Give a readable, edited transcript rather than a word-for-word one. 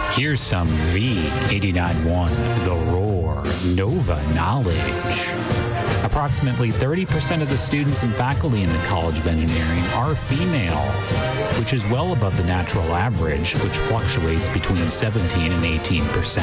Here's some V89.1 The Roar Nova knowledge. Approximately 30% of the students and faculty in the College of Engineering are female, which is well above the natural average, which fluctuates between 17 and 18%.